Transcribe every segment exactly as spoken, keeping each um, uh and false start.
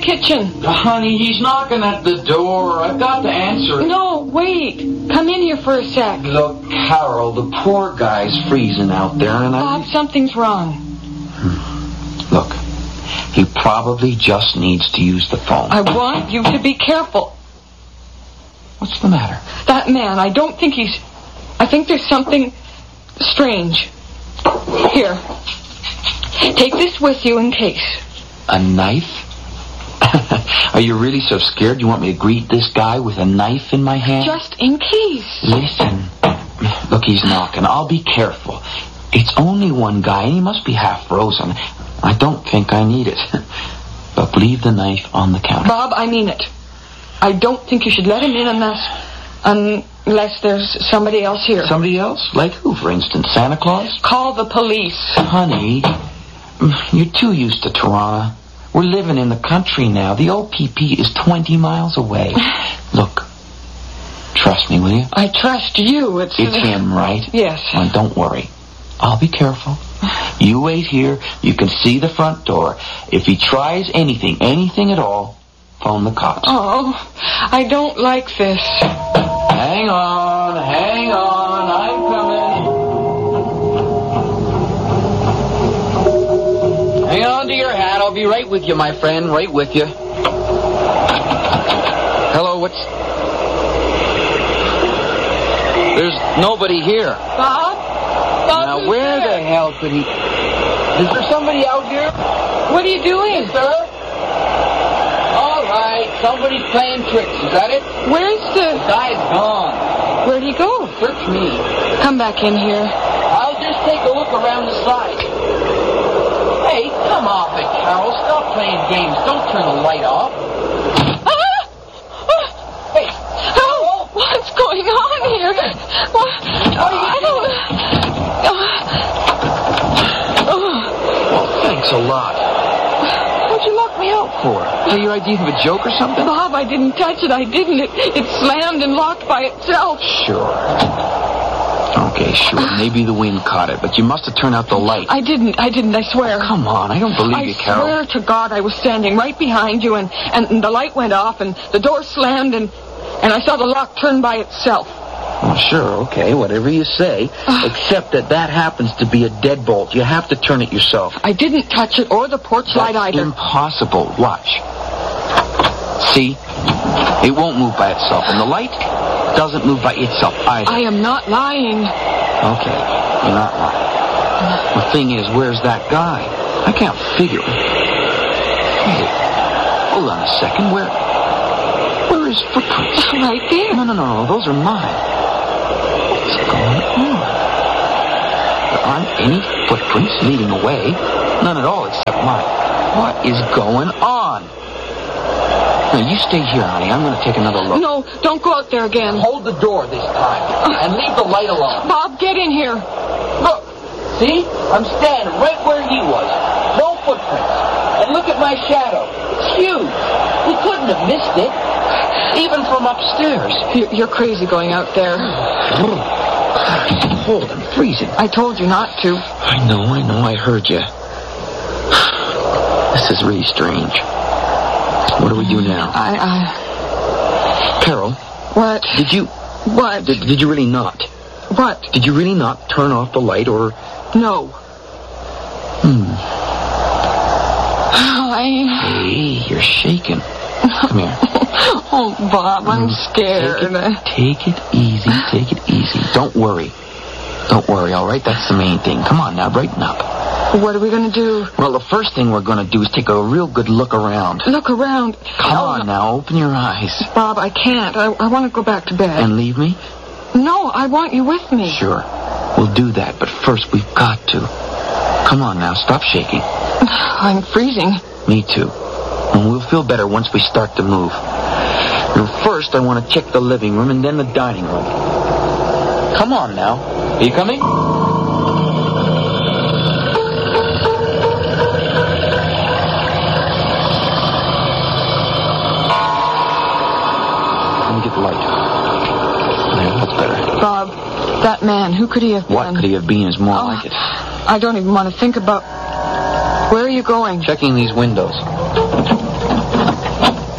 kitchen. Honey, he's knocking at the door. I've got to answer it. No, wait. Come in here for a sec. Look, Carol, the poor guy's freezing out there, and I... Bob, something's wrong. Hmm. Look, he probably just needs to use the phone. I want you to be careful. What's the matter? That man, I don't think he's... I think there's something strange. Here. Take this with you in case. A knife? Are you really so scared you want me to greet this guy with a knife in my hand? Just in case. Listen. Look, he's knocking. I'll be careful. It's only one guy, and he must be half frozen. I don't think I need it. But leave the knife on the counter. Bob, I mean it. I don't think you should let him in unless... Unless there's somebody else here. Somebody else? Like who, for instance? Santa Claus? Call the police. Honey, you're too used to Toronto. We're living in the country now. The O P P is twenty miles away. Look, trust me, will you? I trust you. It's... It's him, right? Yes. Well, don't worry. I'll be careful. You wait here. You can see the front door. If he tries anything, anything at all, phone the cops. Oh, I don't like this. Hang on, hang on, I'm coming. Hang on to your hat. I'll be right with you, my friend, right with you. Hello, what's... There's nobody here. Bob? Bob, Now, where there? the hell could he... Is there somebody out here? What are you doing? Yes, sir? All right, somebody's playing tricks, is that it? Where's the... The guy's gone. Where'd he go? Search me. Come back in here. I'll just take a look around the side. Hey, come off it, Carol. Stop playing games. Don't turn the light off. Ah! Hey, Oh, what's going on here? What? What are you I don't... Oh. well, thanks a lot. What'd you lock me out For? Are you idea of a joke or something? Bob, I didn't touch it. I didn't. It, it slammed and locked by itself. Sure. Okay, sure. Maybe the wind caught it, but you must have turned out the light. I didn't. I didn't. I swear. Come on, I don't believe I you, Carol. swear to God I was standing right behind you, and, and the light went off, and the door slammed, and, and I saw the lock turn by itself. Well, sure, okay, whatever you say. Except that that happens to be a deadbolt. You have to turn it yourself. I didn't touch it or the porch light That's either. impossible. Watch. See? It won't move by itself, and the light doesn't move by itself either. I am not lying. Okay, you're not lying. The thing is, where's that guy? I can't figure it. Hey, hold on a second. Where, where is footprints? Right there. No, no, no, no. Those are mine. What's going on? There aren't any footprints leading away. None at all except mine. What is going on? Now, you stay here, honey. I'm going to take another look. No, don't go out there again. Hold the door this time. And leave the light alone. Bob, get in here. Look. See? I'm standing right where he was. No footprints. And look at my shadow. It's huge. He couldn't have missed it. Even from upstairs. You're, you're crazy going out there. Hold, I'm freezing. I told you not to. I know, I know. I heard you. This is really strange. What do we do now? I, I... Carol, What? did you... What? Did, did you really not? What? Did you really not turn off the light, or... No. Hmm. I... Hey, you're shaking. Come here. Oh, Bob, I'm scared. Take it, take it easy. Take it easy. Don't worry. Don't worry, all right? That's the main thing. Come on now, brighten up. What are we going to do? Well, the first thing we're going to do is take a real good look around. Look around. Come Oh, on now, open your eyes. Bob, I can't. I, I want to go back to bed. And leave me? No, I want you with me. Sure. We'll do that, but first we've got to. Come on now, stop shaking. I'm freezing. Me too. And we'll feel better once we start to move. And first, I want to check the living room and then the dining room. Come on now. Are you coming? Let me get the light. There, that's better. Bob, that man, who could he have been? What could he have been is more Oh, like it. I don't even want to think about... Where are you going? Checking these windows.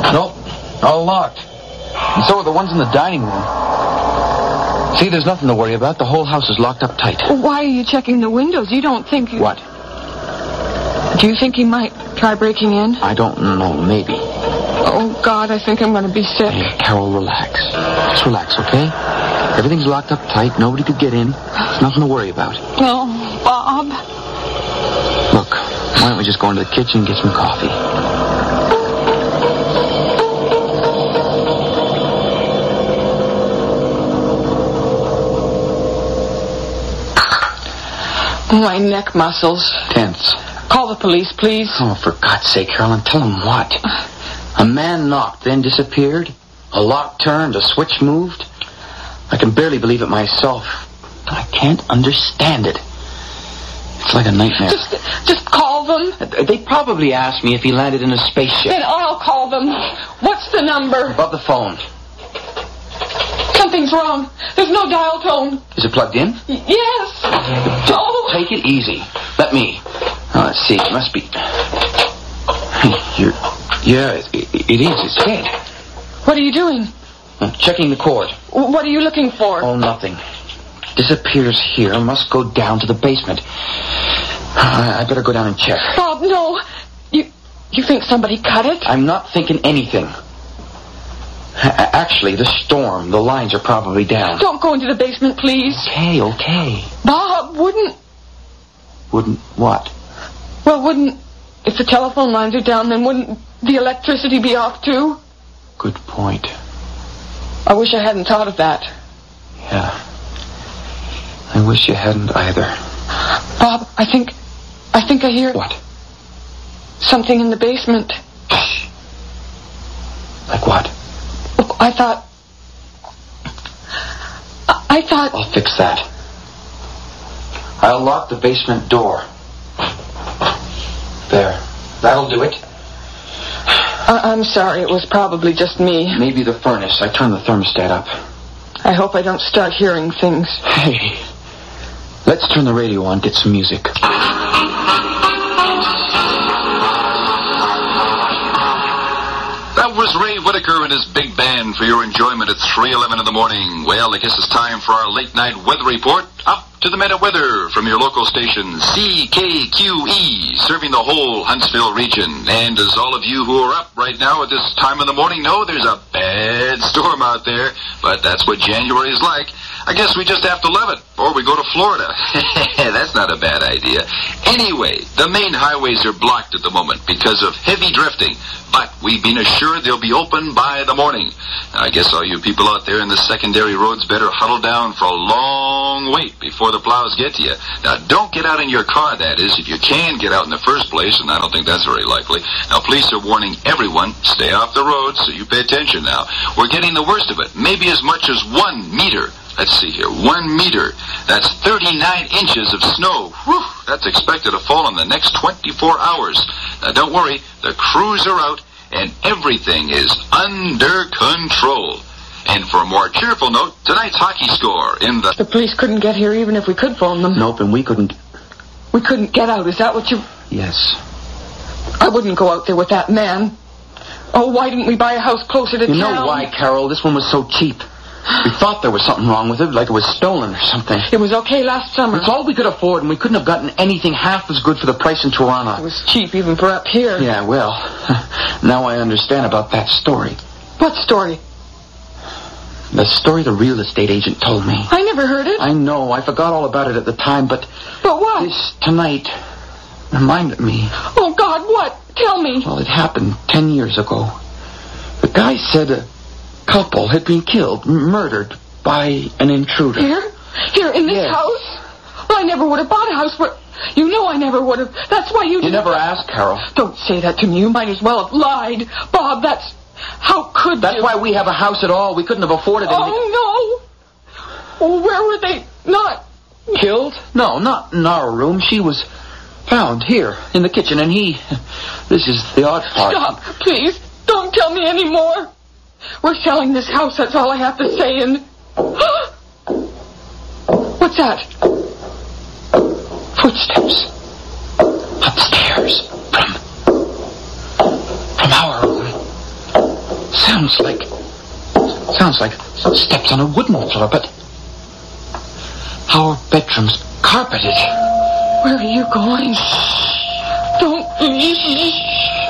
Nope, all locked. And so are the ones in the dining room. See, there's nothing to worry about. The whole house is locked up tight. Well, why are you checking the windows? You don't think... You... What? Do you think he might try breaking in? I don't know, maybe. Oh, God, I think I'm going to be sick. Hey, Carol, relax. Just relax, okay? Everything's locked up tight. Nobody could get in. There's nothing to worry about. No, Bob. Look, why don't we just go into the kitchen and get some coffee? My neck muscles. Tense. Call the police, please. Oh, for God's sake, Carolyn, tell them what? A man knocked, then disappeared. A lock turned, a switch moved. I can barely believe it myself. I can't understand it. It's like a nightmare. Just, just call them. They probably asked me if he landed in a spaceship. Then I'll call them. What's the number? Above the phone. Something's wrong. There's no dial tone. Is it plugged in? Y- yes. Oh. Take it easy. Let me. Oh, let's see. It must be... You're... Yeah, it, it, it is. It's dead. What are you doing? I'm checking the cord. What are you looking for? Oh, nothing. Disappears here. Must go down to the basement. I, I better go down and check. Bob, no. You you think somebody cut it? I'm not thinking anything. A- actually, the storm. The lines are probably down. Don't go into the basement, please. Okay, okay. Bob, wouldn't... Wouldn't what? Well, wouldn't... If the telephone lines are down, then wouldn't the electricity be off, too? Good point. I wish I hadn't thought of that. Yeah. I wish you hadn't either. Bob, I think... I think I hear... What? Something in the basement. Shh. Like what? I thought... I thought... I'll fix that. I'll lock the basement door. There. That'll do it. I- I'm sorry, it was probably just me. Maybe the furnace. I turned the thermostat up. I hope I don't start hearing things. Hey, let's turn the radio on, get some music. That was Ray Whitaker and his big band for your enjoyment at three eleven in the morning. Well, I guess it's time for our late night weather report. Up to the minute weather from your local station, C K Q E, serving the whole Huntsville region. And as all of you who are up right now at this time of the morning know, there's a bad storm out there. But that's what January is like. I guess we just have to love it, or we go to Florida. That's not a bad idea. Anyway, the main highways are blocked at the moment because of heavy drifting, but we've been assured they'll be open by the morning. I guess all you people out there in the secondary roads better huddle down for a long wait before the plows get to you. Now, don't get out in your car, that is. If you can get out in the first place, and I don't think that's very likely. Now, police are warning everyone, stay off the road, so you pay attention now. We're getting the worst of it, maybe as much as one meter. Let's see here, one meter. That's thirty-nine inches of snow. Whew, that's expected to fall in the next twenty-four hours. Now, don't worry, the crews are out, and everything is under control. And for a more cheerful note, tonight's hockey score in the... The police couldn't get here even if we could phone them. Nope, and we couldn't... We couldn't get out, is that what you... Yes. I wouldn't go out there with that man. Oh, why didn't we buy a house closer to You town? know why, Carol? This one was so cheap. We thought there was something wrong with it, like it was stolen or something. It was okay last summer. It's all we could afford, and we couldn't have gotten anything half as good for the price in Toronto. It was cheap even for up here. Yeah, well, now I understand about that story. What story? The story the real estate agent told me. I never heard it. I know, I forgot all about it at the time, but... But what? This tonight reminded me. Oh, God, what? Tell me. Well, it happened ten years ago. The guy said a couple had been killed, murdered by an intruder. Here? Here, in this Yes. house? Well, I never would have bought a house where... You know I never would have. That's why you... You didn't- never asked, Carol. Don't say that to me. You might as well have lied. Bob, that's... How could That's you? why we have a house at all. We couldn't have afforded anything. Oh, no. Oh, where were they? Not... Killed? No, not in our room. She was found here in the kitchen, and he... This is the odd part. Stop, please. Don't tell me any more. We're selling this house, that's all I have to say, and... What's that? Footsteps. Upstairs. From... From our room. Sounds like... Sounds like steps on a wooden floor, but... Our bedroom's carpeted. Where are you going? Don't leave me.